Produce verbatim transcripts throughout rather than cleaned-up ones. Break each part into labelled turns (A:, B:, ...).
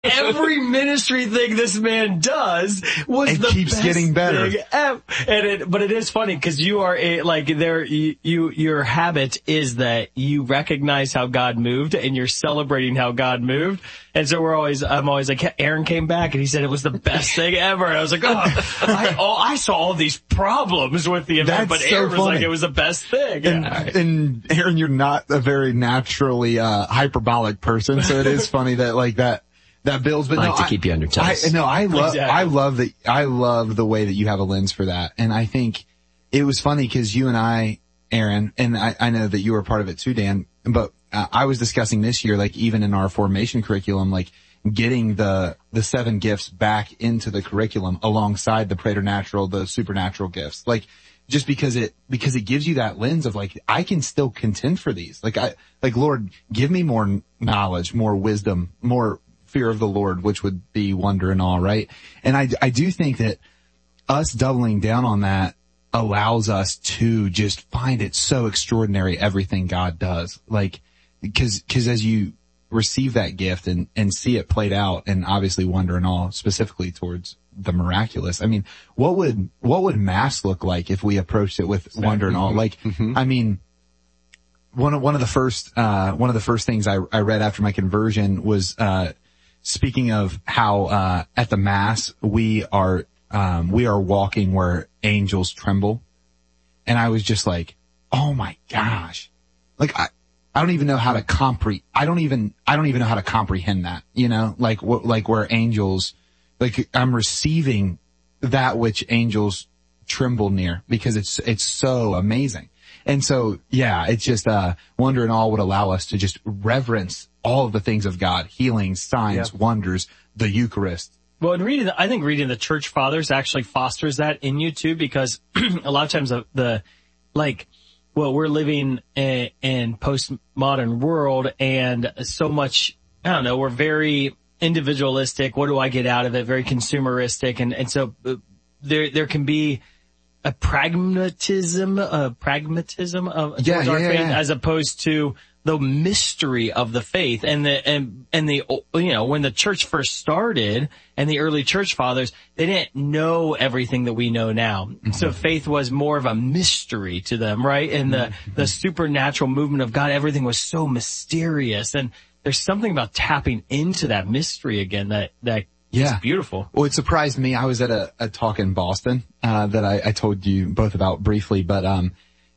A: every ministry thing this man does was
B: it
A: the
B: keeps
A: best
B: getting better.
A: thing ever. And it, but it is funny because you are a, like there, you, you, your habit is that you recognize how God moved and you're celebrating how God moved. And so we're always, I'm always like, Aaron came back and he said it was the best thing ever. And I was like, oh, I, oh, I saw all these problems with the event,
B: That's
A: but
B: so
A: Aaron was
B: funny.
A: like, it was the best thing.
B: And,
A: Yeah.
B: and Aaron, you're not a very naturally, uh, hyperbolic person. So it is funny that like that, that builds, but
C: I
B: no,
C: like to
B: I,
C: keep you on your toes.
B: I, no, I love,
A: Exactly.
B: I love that, I love the way that you have a lens for that. And I think it was funny because you and I, Aaron, and I, I know that you were part of it too, Dan, but uh, I was discussing this year, like even in our formation curriculum, like getting the, the seven gifts back into the curriculum alongside the preternatural, the supernatural gifts. Like, just because it, because it gives you that lens of like, I can still contend for these. Like I, like Lord, give me more knowledge, more wisdom, more fear of the Lord, which would be wonder and all, right? And I, I do think that us doubling down on that allows us to just find it so extraordinary, everything God does. Like, cause, cause as you receive that gift and, and see it played out, and obviously wonder and all specifically towards the miraculous. I mean, what would, what would mass look like if we approached it with exactly. wonder and all? Like, mm-hmm. I mean, one of, one of the first, uh, one of the first things I, I read after my conversion was, uh, speaking of how, uh, at the mass, we are, um, we are walking where angels tremble. And I was just like, oh my gosh. Like, I, I don't even know how to compre, I don't even, I don't even know how to comprehend that, you know, like, wh- like where angels, like I'm receiving that which angels tremble near because it's, it's so amazing. And so, yeah, it's just, uh, wonder and all would allow us to just reverence all of the things of God, healings, signs, yeah. wonders, the Eucharist.
A: Well, and reading, the, I think reading the Church Fathers actually fosters that in you too, because a lot of times the, the like, well, we're living in, in postmodern world and so much, I don't know, we're very individualistic. What do I get out of it? Very consumeristic. And, and so uh, there, there can be a pragmatism, a pragmatism of
B: yeah,
A: towards
B: yeah,
A: our
B: yeah,
A: faith
B: yeah.
A: as opposed to the mystery of the faith. And the, and, and the, you know, when the church first started and the early church fathers, they didn't know everything that we know now. Mm-hmm. So faith was more of a mystery to them, right? And the, mm-hmm. the supernatural movement of God, everything was so mysterious. And there's something about tapping into that mystery again that, that
B: yeah.
A: is beautiful.
B: Well, it surprised me. I was at a, a talk in Boston, uh, that I, I told you both about briefly, but, um,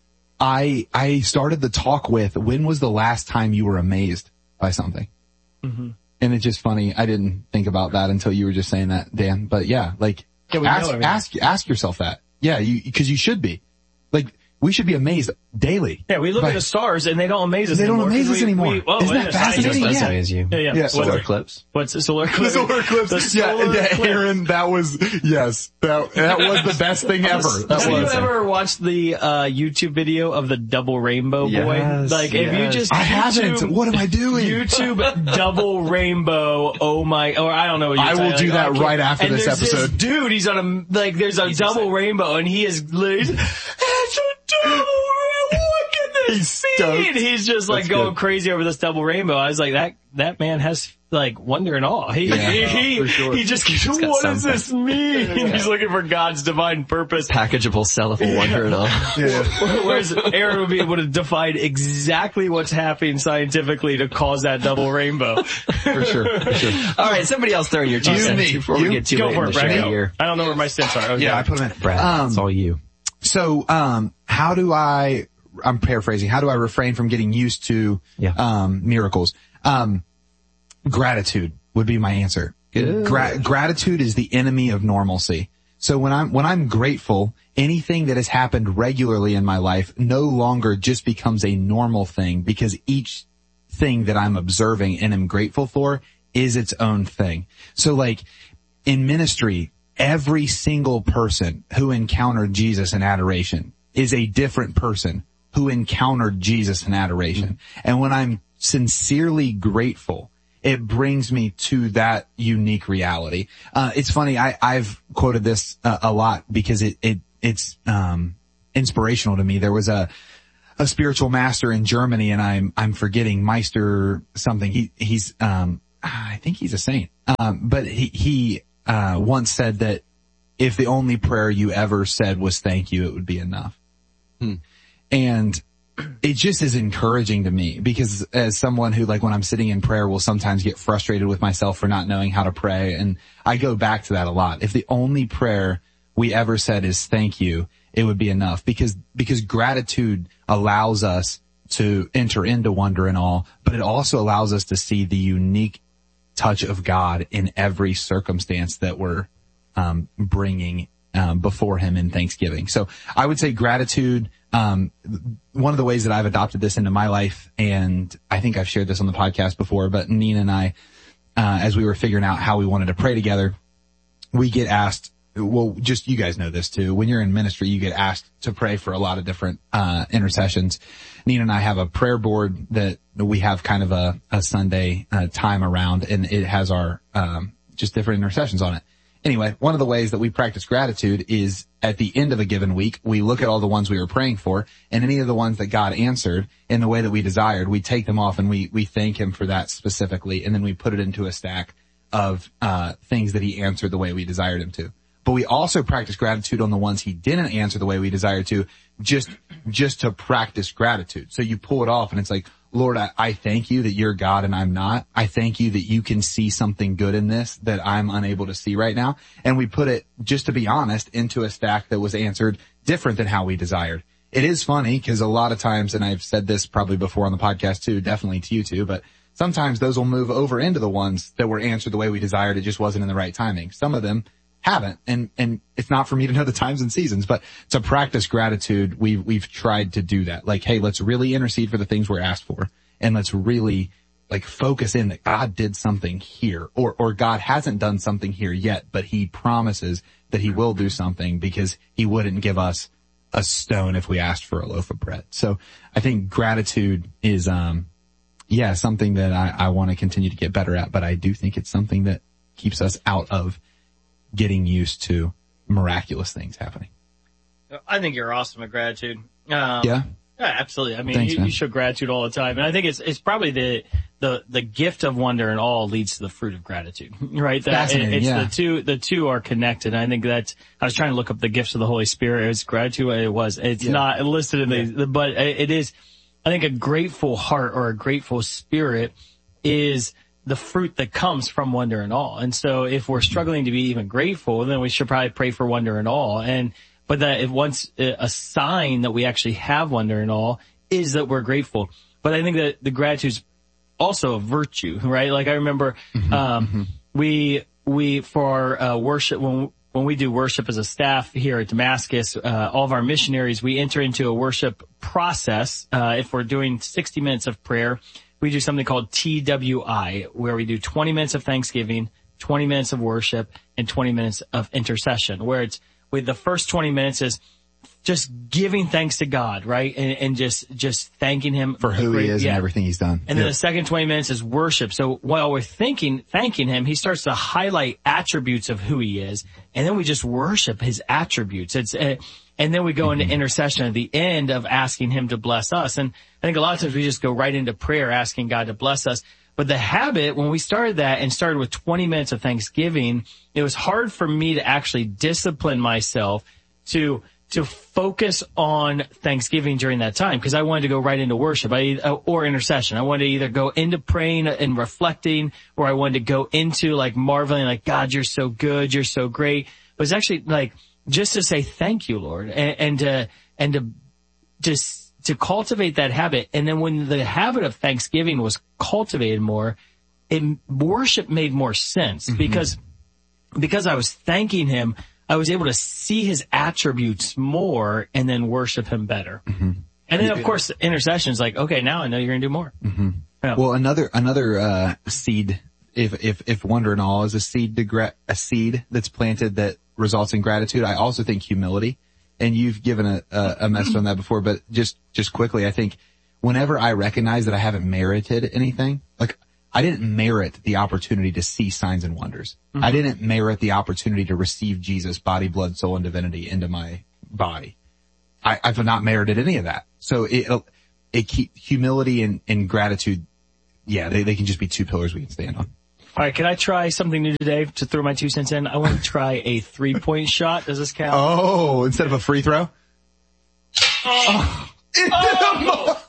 B: I, I started the talk with, when was the last time you were amazed by something? Mm-hmm. And it's just funny. I didn't think about that until you were just saying that, Dan. But yeah, like,
A: yeah,
B: ask, ask, ask yourself that. Yeah, you, cause you should be. Like, we should be amazed daily.
A: Yeah, we look
B: by,
A: at the stars and they don't amaze us
B: they
A: anymore.
B: They don't amaze us
A: we,
B: anymore.
A: We, oh,
B: Isn't that fascinating?
C: It does
B: yeah.
C: amaze you.
A: Yeah, yeah.
B: yeah.
C: Solar
A: What's
C: eclipse.
A: What's the solar eclipse?
B: The solar eclipse.
A: The solar
B: yeah,
A: eclipse.
B: Aaron, that was, yes, that, that was the best thing ever. That
A: Have
B: was.
A: you ever watched the, uh, YouTube video of the double rainbow boy?
C: Yes,
A: like,
C: yes.
A: if you just,
B: I
A: YouTube,
B: haven't. What am I doing?
A: YouTube double rainbow, oh my, or I don't know what you're
B: I will
A: saying.
B: do that
A: like,
B: right after
A: and
B: this
A: there's
B: episode.
A: This dude, he's on a, like, there's a
C: He's
A: double
C: insane.
A: rainbow and he is, it's a double rainbow. Look at this
B: He's
A: scene.
B: stoked.
A: He's just like
B: That's
A: going
B: good.
A: crazy over this double rainbow. I was like, that, that man has like wonder and awe. He,
B: Yeah,
A: he,
B: for sure.
A: he just keeps,
C: got
A: what does
C: something.
A: this mean? And he's looking for God's divine purpose.
C: Packageable, sellable wonder and all.
B: Yeah.
A: Whereas Aaron would be able to define exactly what's happening scientifically to cause that double rainbow.
B: For sure, for sure.
C: All right, somebody else throw in your two
B: You,
C: cents
B: me.
C: before
B: You?
C: we get too
A: Go
C: late
A: for
C: in
A: it,
C: the
A: Brad.
C: show
A: Go.
C: here.
A: I don't know where my cents are. Okay.
B: Yeah, I put them in.
C: Brad,
B: Um,
C: it's all you.
B: So, um, how do I, I'm paraphrasing, how do I refrain from getting used to,
C: Yeah.
B: um, miracles? Um, gratitude would be my answer. Gra- gratitude is the enemy of normalcy. So when I'm, when I'm grateful, anything that has happened regularly in my life no longer just becomes a normal thing because each thing that I'm observing and am grateful for is its own thing. So like in ministry, every single person who encountered Jesus in adoration is a different person who encountered Jesus in adoration. Mm-hmm. And when I'm sincerely grateful, it brings me to that unique reality. Uh, it's funny. I, I've quoted this uh, a lot because it, it, it's, um, inspirational to me. There was a, a spiritual master in Germany and I'm, I'm forgetting Meister something. He, he's, um, I think he's a saint. Um, but he, he, uh, once said that if the only prayer you ever said was thank you, it would be enough. Hmm. And it just is encouraging to me because as someone who, like, when I'm sitting in prayer will sometimes get frustrated with myself for not knowing how to pray. And I go back to that a lot. If the only prayer we ever said is thank you, it would be enough because, because gratitude allows us to enter into wonder and awe, but it also allows us to see the unique touch of God in every circumstance that we're um, bringing um, before him in thanksgiving. So I would say gratitude, um, one of the ways that I've adopted this into my life, and I think I've shared this on the podcast before, but Nina and I, uh, as we were figuring out how we wanted to pray together, we get asked, well, just you guys know this too. When you're in ministry, you get asked to pray for a lot of different uh intercessions. Nina and I have a prayer board that we have kind of a, a Sunday uh, time around, and it has our um just different intercessions on it. Anyway, one of the ways that we practice gratitude is at the end of a given week, we look at all the ones we were praying for, and any of the ones that God answered in the way that we desired, we take them off and we we thank him for that specifically, and then we put it into a stack of uh things that he answered the way we desired him to. But we also practice gratitude on the ones he didn't answer the way we desired to, just, just to practice gratitude. So you pull it off and it's like, Lord, I, I thank you that you're God and I'm not. I thank you that you can see something good in this that I'm unable to see right now. And we put it, just to be honest, into a stack that was answered different than how we desired. It is funny because a lot of times, and I've said this probably before on the podcast too, definitely to you too, but sometimes those will move over into the ones that were answered the way we desired. It just wasn't in the right timing. Some of them haven't. And, and it's not for me to know the times and seasons, but to practice gratitude, we've, we've tried to do that. Like, hey, let's really intercede for the things we're asked for. And let's really like focus in that God did something here, or, or God hasn't done something here yet, but he promises that he will do something because he wouldn't give us a stone if we asked for a loaf of bread. So I think gratitude is, um, yeah, something that I, I want to continue to get better at, but I do think it's something that keeps us out of getting used to miraculous things happening.
A: I think you're awesome at gratitude. Um,
B: yeah.
A: Yeah, absolutely. I mean,
B: Thanks,
A: you, you show gratitude all the time. And I think it's, it's probably the, the, the gift of wonder and all leads to the fruit of gratitude, right? That
B: Fascinating,
A: it's
B: yeah.
A: the two, the two are connected. And I think that's, I was trying to look up the gifts of the Holy Spirit. It's gratitude. It was, it's yeah. not listed in the, yeah. the, but it is, I think a grateful heart or a grateful spirit is the fruit that comes from wonder and awe. And so if we're struggling to be even grateful, then we should probably pray for wonder and awe. And, but that if once a sign that we actually have wonder and awe is that we're grateful. But I think that the gratitude's also a virtue, right? Like I remember, mm-hmm, um, mm-hmm. we, we, for our, uh, worship, when, when we do worship as a staff here at Damascus, uh, all of our missionaries, we enter into a worship process. Uh, if we're doing sixty minutes of prayer, we do something called T W I, where we do twenty minutes of thanksgiving, twenty minutes of worship, and twenty minutes of intercession, where it's with the first twenty minutes is just giving thanks to God, right? And, and just, just thanking him
B: for who great, he is yeah. and everything he's done.
A: And
B: yeah.
A: then the second twenty minutes is worship. So while we're thinking, thanking him, he starts to highlight attributes of who he is. And then we just worship his attributes. It's, uh, and then we go into intercession at the end of asking him to bless us. And I think a lot of times we just go right into prayer asking God to bless us. But the habit, when we started that and started with twenty minutes of Thanksgiving, it was hard for me to actually discipline myself to, to focus on Thanksgiving during that time, because I wanted to go right into worship I, or intercession. I wanted to either go into praying and reflecting, or I wanted to go into like marveling, like, God, you're so good. You're so great. But it's actually like, just to say thank you, Lord, and, and to, and to just, to cultivate that habit. And then when the habit of Thanksgiving was cultivated more, it, worship made more sense, mm-hmm. because, because I was thanking him, I was able to see his attributes more and then worship him better. Mm-hmm. And then of course, the intercession is like, okay, now I know you're going to do more.
B: Mm-hmm. Yeah. Well, another, another, uh, seed, if, if, if wonder and all is a seed to gra- a seed that's planted that results in gratitude, I also think humility. And you've given a, a, a message on that before, but just, just quickly, I think whenever I recognize that I haven't merited anything, like I didn't merit the opportunity to see signs and wonders. Mm-hmm. I didn't merit the opportunity to receive Jesus, body, blood, soul, and divinity into my body. I, I've not merited any of that. So it, it keep humility and, and gratitude. Yeah, they, they can just be two pillars we can stand on.
A: All right, can I try something new today to throw my two cents in? I want to try a three-point shot. Does this count?
B: Oh, instead of a free throw?
A: Oh. Oh.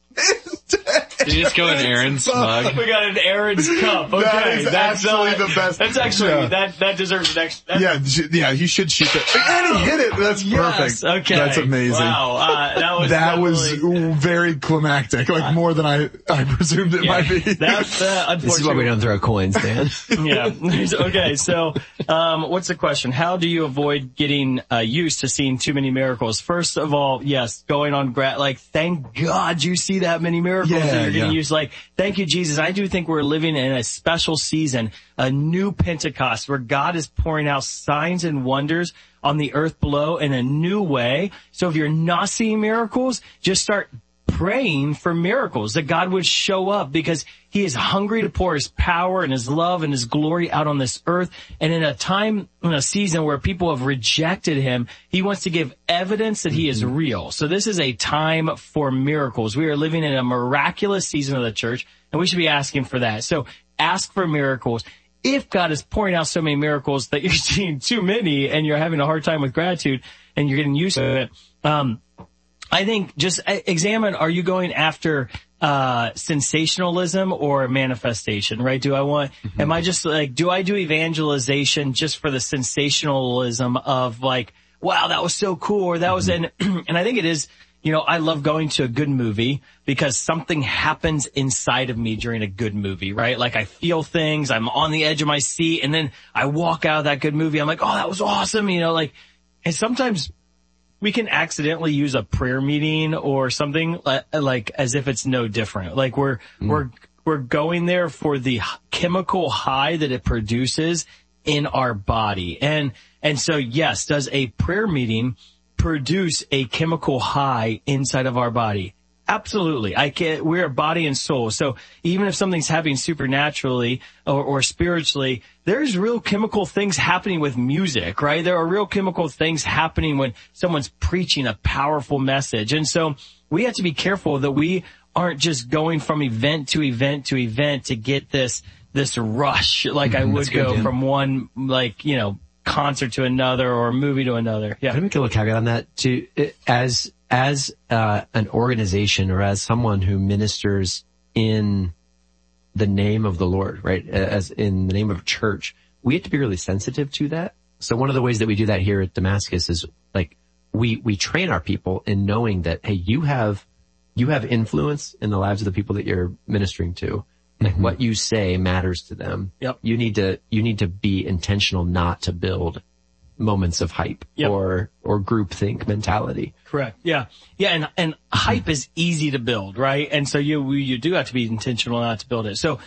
C: Did you just go in Aaron's mug?
A: We got an Aaron's cup. Okay,
B: that is
A: that's
B: actually
A: uh,
B: the best.
A: That's actually
B: yeah.
A: that that deserves an extra.
B: Yeah, yeah, you should shoot that. And he hit it. That's
A: Yes,
B: perfect.
A: okay.
B: That's amazing.
A: Wow, uh, that was
B: that was
A: definitely-
B: very climactic, like more than I I presumed it
A: Yeah,
B: might be.
A: That's uh,
C: This is why we don't throw coins, Dan.
A: yeah. Okay. So, um, what's the question? How do you avoid getting uh, used to seeing too many miracles? First of all, yes, going on gra- like, thank God you see that many miracles
B: Yeah,
A: that you're getting
B: yeah.
A: used. Like, thank you, Jesus. I do think we're living in a special season, a new Pentecost, where God is pouring out signs and wonders on the earth below in a new way. So if you're not seeing miracles, just start praying for miracles, that God would show up, because he is hungry to pour his power and his love and his glory out on this earth. And in a time, in a season where people have rejected him, he wants to give evidence that he is real. So this is a time for miracles. We are living in a miraculous season of the church, and we should be asking for that. So ask for miracles. If God is pouring out so many miracles that you're seeing too many and you're having a hard time with gratitude and you're getting used to it, um, I think just examine, are you going after uh sensationalism or manifestation, right? Do I want, mm-hmm. am I just like, do I do evangelization just for the sensationalism of like, wow, that was so cool, or that was an, and I think it is, you know, I love going to a good movie because something happens inside of me during a good movie, right? Like I feel things, I'm on the edge of my seat, and then I walk out of that good movie, I'm like, oh, that was awesome, you know, like, and sometimes we can accidentally use a prayer meeting or something like, like as if it's no different. Like we're, mm. we're, we're going there for the chemical high that it produces in our body. And, and so yes, does a prayer meeting produce a chemical high inside of our body? Absolutely. I can, we're body and soul. So even if something's happening supernaturally or, or spiritually, there's real chemical things happening with music, right? There are real chemical things happening when someone's preaching a powerful message. And so we have to be careful that we aren't just going from event to event to event to get this, this rush like mm-hmm, I would go good, from one, like, you know, concert to another or movie to another. Yeah.
C: Let me make a little caveat on that too. As, as, uh, an organization or as someone who ministers in the name of the Lord, right? As in the name of church, we have to be really sensitive to that. So one of the ways that we do that here at Damascus is like, we, we train our people in knowing that, hey, you have, you have influence in the lives of the people that you're ministering to. Like mm-hmm. what you say matters to them.
A: Yep.
C: You need to, you need to be intentional not to build moments of hype yep. or, or groupthink mentality.
A: Correct. Yeah. Yeah. And, and hype is easy to build, right? And so you, you do have to be intentional not to build it. So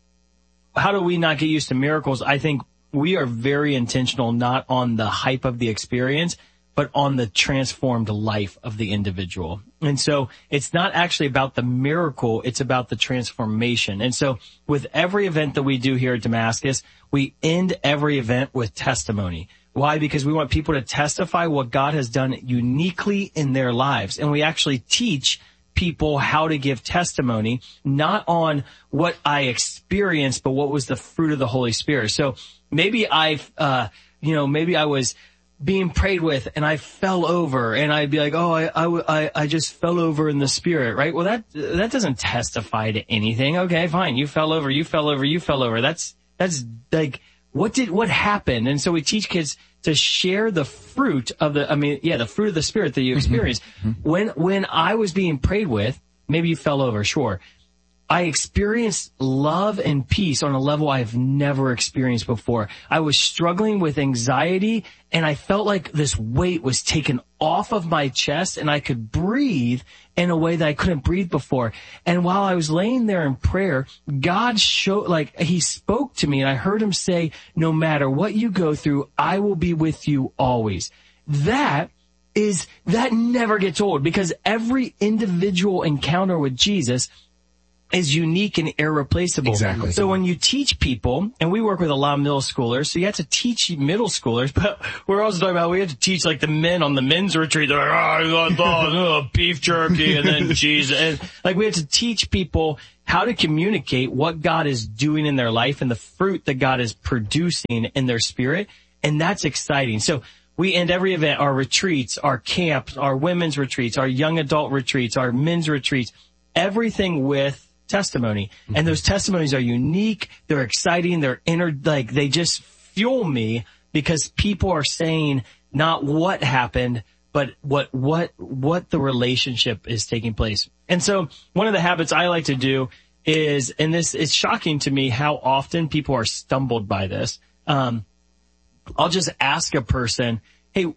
A: how do we not get used to miracles? I think we are very intentional, not on the hype of the experience, but on the transformed life of the individual. And so it's not actually about the miracle, it's about the transformation. And so with every event that we do here at Damascus, we end every event with testimony. Why? Because we want people to testify what God has done uniquely in their lives. And we actually teach people how to give testimony, not on what I experienced, but what was the fruit of the Holy Spirit. So maybe I've, uh, you know, maybe I was being prayed with and I fell over and I'd be like, oh, I, I, I just fell over in the Spirit, right? Well, that, that doesn't testify to anything. Okay, fine. You fell over, you fell over, you fell over. That's, that's like, what did, what happened? And so we teach kids to share the fruit of the, I mean, yeah, the fruit of the Spirit that you experienced. when, when I was being prayed with, maybe you fell over, sure. I experienced love and peace on a level I've never experienced before. I was struggling with anxiety and I felt like this weight was taken off of my chest and I could breathe in a way that I couldn't breathe before. And while I was laying there in prayer, God showed, like, he spoke to me and I heard him say, no matter what you go through, I will be with you always. That is, that never gets old because every individual encounter with Jesus is unique and irreplaceable.
B: Exactly.
A: So when you teach people, and we work with a lot of middle schoolers, so you have to teach middle schoolers, but we're also talking about we have to teach like the men on the men's retreat. They're like, oh, oh, oh, beef jerky and then cheese. And like we have to teach people how to communicate what God is doing in their life and the fruit that God is producing in their spirit. And that's exciting. So we end every event, our retreats, our camps, our women's retreats, our young adult retreats, our men's retreats, everything with testimony. Mm-hmm. And those testimonies are unique. They're exciting. They're inner, like they just fuel me because people are saying not what happened, but what, what, what the relationship is taking place. And so one of the habits I like to do is, and this is shocking to me how often people are stumbled by this. Um, I'll just ask a person, hey,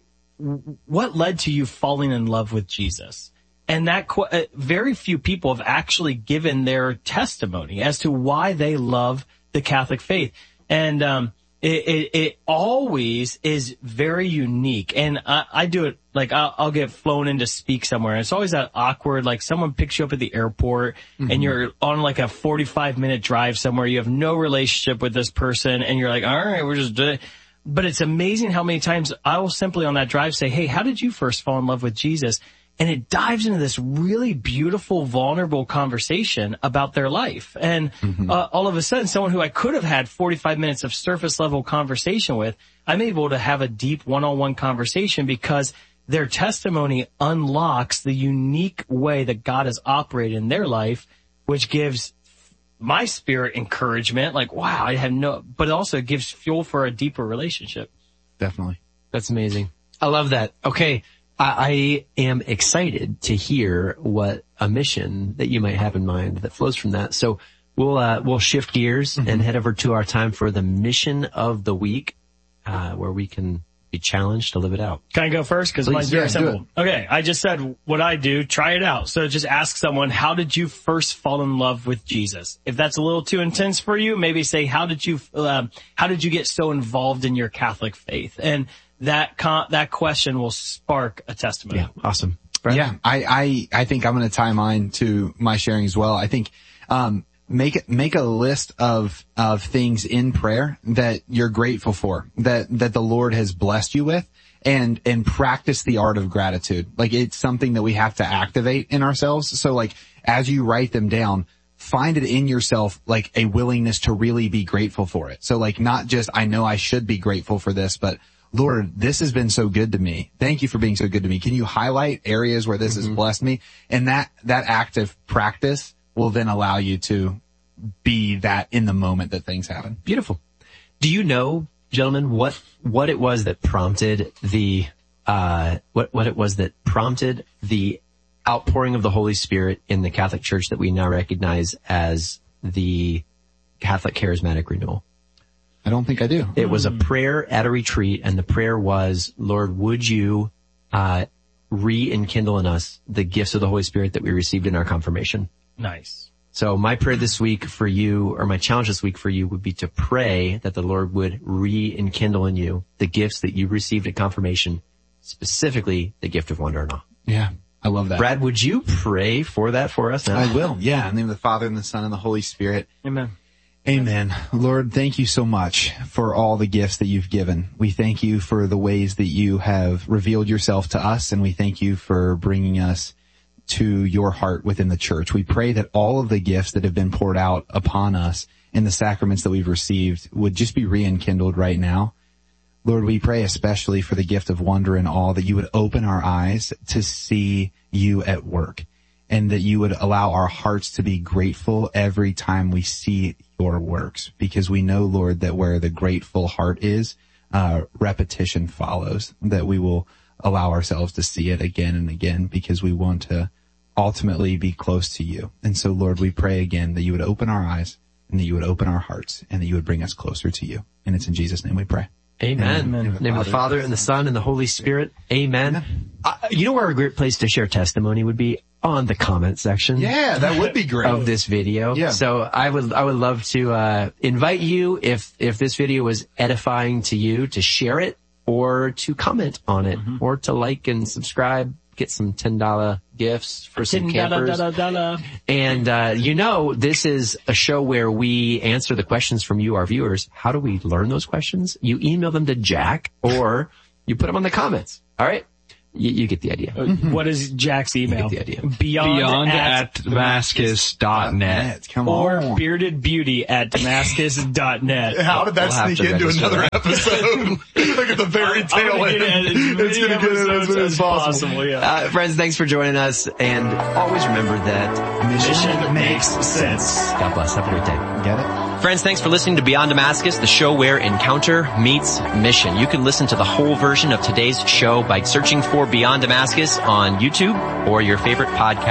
A: what led to you falling in love with Jesus? And that qu- very few people have actually given their testimony as to why they love the Catholic faith. And, um, it, it, it always is very unique. And I, I do it, like, I'll, I'll get flown in to speak somewhere. And it's always that awkward, like someone picks you up at the airport mm-hmm. and you're on like a forty-five minute drive somewhere. You have no relationship with this person and you're like, all right, we're just doing it. But it's amazing how many times I will simply on that drive say, hey, how did you first fall in love with Jesus? And it dives into this really beautiful, vulnerable conversation about their life. And mm-hmm. uh, all of a sudden, someone who I could have had forty-five minutes of surface level conversation with, I'm able to have a deep one-on-one conversation because their testimony unlocks the unique way that God has operated in their life, which gives my spirit encouragement. Like, wow, I have no, but it also gives fuel for a deeper relationship.
B: Definitely.
C: That's amazing. I love that. Okay. I am excited to hear what a mission that you might have in mind that flows from that. So we'll, uh, we'll shift gears mm-hmm. and head over to our time for the mission of the week, uh, where we can be challenged to live it out.
A: Can I go first? Cause mine's very yeah, simple. Okay. I just said what I do. Try it out. So just ask someone, how did you first fall in love with Jesus? If that's a little too intense for you, maybe say, how did you, um, how did you get so involved in your Catholic faith? And that con- that question will spark a testimony.
C: Yeah, awesome.
B: Brad? Yeah, I, I, I think I'm going to tie mine to my sharing as well. I think, um, make it, make a list of, of things in prayer that you're grateful for, that, that the Lord has blessed you with, and, and practice the art of gratitude. Like it's something that we have to activate in ourselves. So like, as you write them down, find it in yourself, like a willingness to really be grateful for it. So like, not just, I know I should be grateful for this, but Lord, this has been so good to me. Thank you for being so good to me. Can you highlight areas where this mm-hmm. has blessed me? And that, that active practice will then allow you to be that in the moment that things happen.
C: Beautiful. Do you know, gentlemen, what, what it was that prompted the, uh, what, what it was that prompted the outpouring of the Holy Spirit in the Catholic Church that we now recognize as the Catholic Charismatic Renewal?
B: I don't think I do.
C: It was a prayer at a retreat, and the prayer was, Lord, would you uh re-enkindle in us the gifts of the Holy Spirit that we received in our confirmation?
A: Nice.
C: So my prayer this week for you, or my challenge this week for you, would be to pray that the Lord would re-enkindle in you the gifts that you received at confirmation, specifically the gift of wonder and awe.
B: Yeah, I love that.
C: Brad, would you pray for that for us now?
B: I will. Yeah, in the name of the Father and the Son and the Holy Spirit.
A: Amen.
B: Amen. Lord, thank you so much for all the gifts that you've given. We thank you for the ways that you have revealed yourself to us, and we thank you for bringing us to your heart within the church. We pray that all of the gifts that have been poured out upon us in the sacraments that we've received would just be re-enkindled right now. Lord, we pray especially for the gift of wonder and awe, that you would open our eyes to see you at work, and that you would allow our hearts to be grateful every time we see your works, because we know, Lord, that where the grateful heart is, uh, repetition follows, that we will allow ourselves to see it again and again because we want to ultimately be close to you. And so, Lord, we pray again that you would open our eyes and that you would open our hearts and that you would bring us closer to you. And it's in Jesus' name we pray.
C: Amen. Amen. In the name of the Father and the Son and the Holy Spirit. Amen. Amen. Uh, you know where a great place to share testimony would be? On the comment section.
B: Yeah, that would be great.
C: Of this video.
B: Yeah.
C: So I would, I would love to, uh, invite you, if, if this video was edifying to you, to share it or to comment on it mm-hmm. or to like and subscribe. get some ten dollar gifts for some campers.
A: Da, da, da, da, da.
C: And, uh, you know, this is a show where we answer the questions from you, our viewers. How do we learn those questions? You email them to Jack or you put them on the comments. All right. You, you get the idea.
A: Mm-hmm. What is Jack's email?
C: You get the idea.
A: Beyond,
D: Beyond
A: at,
D: at Damascus dot net.
B: Come
A: or
B: on.
A: beardedbeauty at Damascus dot net.
E: How did that
C: We'll have
E: sneak
C: to
E: into
C: register
E: another
C: that.
E: episode? Look at the very
A: I'm
E: tail
A: gonna
E: end.
A: get it as
E: It's
A: many
E: going to get it as
A: episodes
E: many as
A: as
E: possible.
A: possible, yeah.
C: Uh, friends, thanks for joining us. And always remember that
A: Mission makes sense.
C: God bless. Have a great day.
B: Get it?
F: Friends, thanks for listening to Beyond Damascus, the show where encounter meets mission. You can listen to the whole version of today's show by searching for Beyond Damascus on YouTube or your favorite podcast